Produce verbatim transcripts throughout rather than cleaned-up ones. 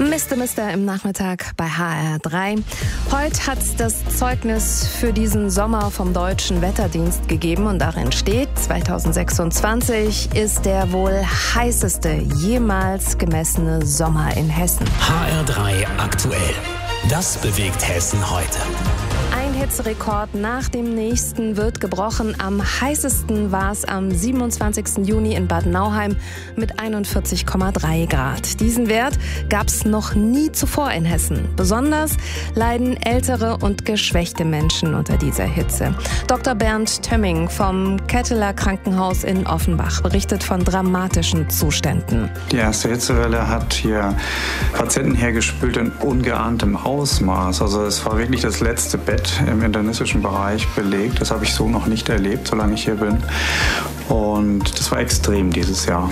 Mister Mister im Nachmittag bei H R drei. Heute hat es das Zeugnis für diesen Sommer vom Deutschen Wetterdienst gegeben und darin steht, zweitausendsechsundzwanzig ist der wohl heißeste jemals gemessene Sommer in Hessen. H R drei aktuell. Das bewegt Hessen heute. Ein Hitzerekord nach dem nächsten wird gebrochen. Am heißesten war es am siebenundzwanzigsten Juni in Bad Nauheim mit einundvierzig Komma drei Grad. Diesen Wert gab es noch nie zuvor in Hessen. Besonders leiden ältere und geschwächte Menschen unter dieser Hitze. Doktor Bernd Tömming vom Ketteler Krankenhaus in Offenbach berichtet von dramatischen Zuständen. Die erste Hitzewelle hat hier Patienten hergespült in ungeahntem Ausmaß. Also es war wirklich das letzte Bett im internistischen Bereich belegt. Das habe ich so noch nicht erlebt, solange ich hier bin. Und das war extrem dieses Jahr.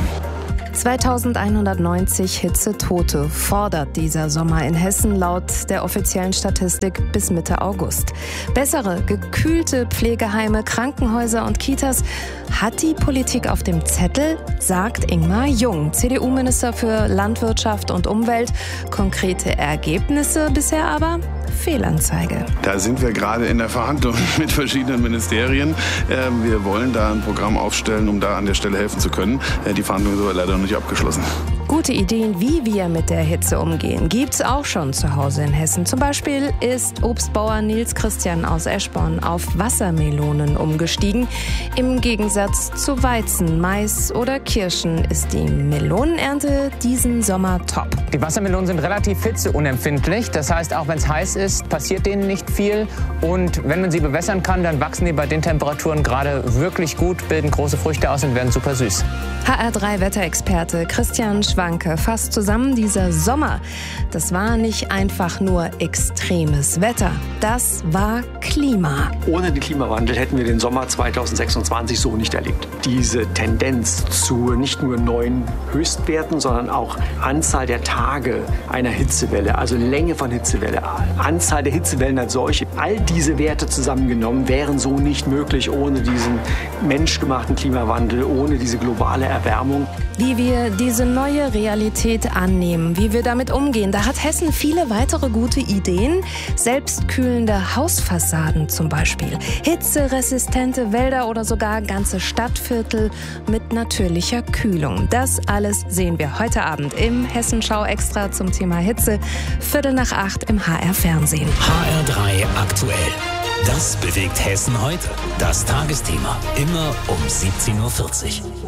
zweitausendeinhundertneunzig Hitzetote fordert dieser Sommer in Hessen laut der offiziellen Statistik bis Mitte August. Bessere, gekühlte Pflegeheime, Krankenhäuser und Kitas hat die Politik auf dem Zettel, sagt Ingmar Jung, C D U-Minister für Landwirtschaft und Umwelt. Konkrete Ergebnisse bisher aber Fehlanzeige. Da sind wir gerade in der Verhandlung mit verschiedenen Ministerien. Wir wollen da ein Programm aufstellen, um da an der Stelle helfen zu können. Die Verhandlungen sind aber leider noch nicht abgeschlossen. Gute Ideen, wie wir mit der Hitze umgehen, gibt's auch schon zu Hause in Hessen. Zum Beispiel ist Obstbauer Nils Christian aus Eschborn auf Wassermelonen umgestiegen. Im Gegensatz zu Weizen, Mais oder Kirschen ist die Melonenernte diesen Sommer top. Die Wassermelonen sind relativ hitzeunempfindlich. Das heißt, auch wenn es heiß ist, passiert denen nicht viel. Und wenn man sie bewässern kann, dann wachsen die bei den Temperaturen gerade wirklich gut, bilden große Früchte aus und werden super süß. H R drei Wetterexperte Christian Schwanke fasst zusammen, dieser Sommer, das war nicht einfach nur extremes Wetter, das war Klima. Ohne den Klimawandel hätten wir den Sommer zweitausendsechsundzwanzig so nicht erlebt. Diese Tendenz zu nicht nur neuen Höchstwerten, sondern auch Anzahl der Tage einer Hitzewelle, also Länge von Hitzewelle, Anzahl der Hitzewellen als solche, all diese Werte zusammengenommen wären so nicht möglich ohne diesen menschgemachten Klimawandel, ohne diese globale Erwärmung. Wie wir diese neue Realität annehmen, wie wir damit umgehen, da hat Hessen viele weitere gute Ideen. Selbstkühlende Hausfassaden zum Beispiel, hitzeresistente Wälder oder sogar ganze Stadtviertel mit natürlicher Kühlung. Das alles sehen wir heute Abend im Hessenschau Extra zum Thema Hitze, Viertel nach acht im H R Fernsehen. H R drei aktuell. Das bewegt Hessen heute. Das Tagesthema immer um siebzehn Uhr vierzig.